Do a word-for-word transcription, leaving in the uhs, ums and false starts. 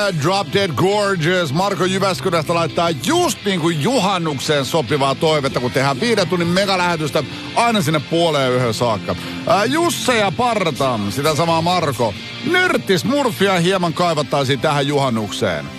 Drop Dead Gorgeous. Marko Jyväskylästä laittaa just niin kuin juhannukseen sopivaa toivetta, kun tehdään viiden tunnin megalähetystä aina sinne puoleen yhden saakka. Ää, Jusse ja Parta, sitä samaa Marko. Nyrttismurfia hieman kaivattaisiin tähän juhannukseen.